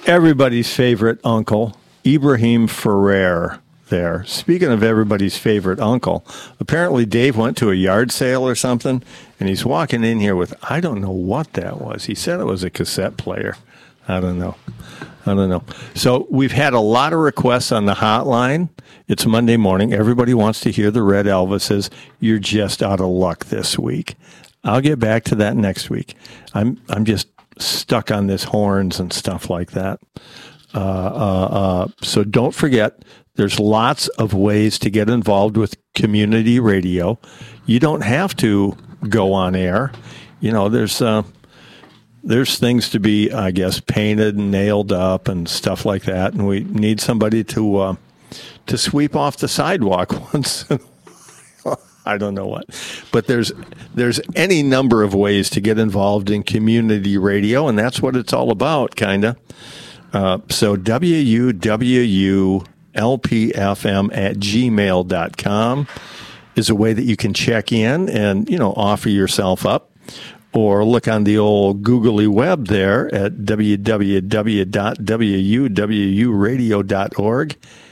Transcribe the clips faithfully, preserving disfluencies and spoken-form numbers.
everybody's favorite uncle, Ibrahim Ferrer. There. Speaking of everybody's favorite uncle, apparently Dave went to a yard sale or something, and he's walking in here with, I don't know what that was. He said it was a cassette player. I don't know. I don't know. So we've had a lot of requests on the hotline. It's Monday morning. Everybody wants to hear the Red Elvises. You're just out of luck this week. I'll get back to that next week. I'm I'm just stuck on this horns and stuff like that. Uh, uh, uh, so don't forget, there's lots of ways to get involved with community radio. You don't have to go on air. You know, there's uh, there's things to be, I guess, painted and nailed up and stuff like that. And we need somebody to uh, to sweep off the sidewalk once in a while. I don't know what. But there's there's any number of ways to get involved in community radio, and that's what it's all about, kind of. Uh, so W U W U L P F M at gmail dot com is a way that you can check in and, you know, offer yourself up, or look on the old googly web there at w w w dot w u w u radio dot org.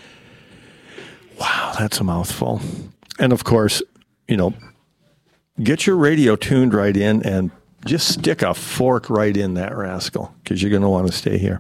Wow, that's a mouthful. And of course, you know, get your radio tuned right in and just stick a fork right in that rascal, because you're going to want to stay here.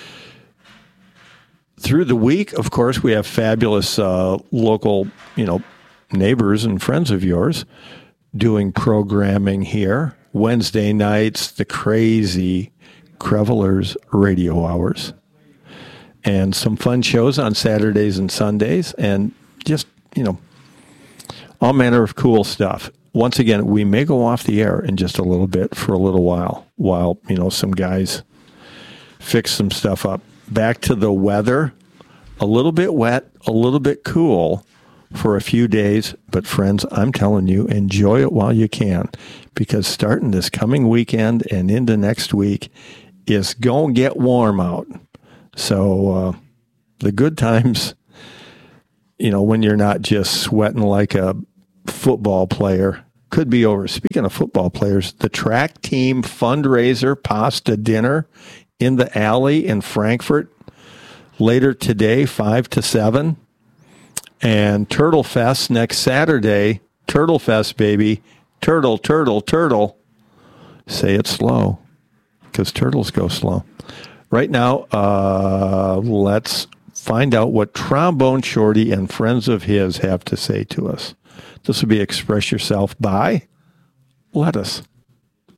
Through the week, of course, we have fabulous uh, local, you know, neighbors and friends of yours doing programming here. Wednesday nights, the crazy Crevelers Radio Hours. And some fun shows on Saturdays and Sundays. And just, you know, all manner of cool stuff. Once again, we may go off the air in just a little bit for a little while, while, you know, some guys fix some stuff up. Back to the weather, a little bit wet, a little bit cool for a few days. But friends, I'm telling you, enjoy it while you can, because starting this coming weekend and into next week, it's going to get warm out. So uh, the good times, you know, when you're not just sweating like a football player, could be over. Speaking of football players, the track team fundraiser pasta dinner in the alley in Frankfort later today, five to seven. And Turtle Fest next Saturday. Turtle Fest, baby. Turtle, turtle, turtle. Say it slow, because turtles go slow. Right now, uh, let's find out what Trombone Shorty and friends of his have to say to us. This will be Express Yourself by Lettuce.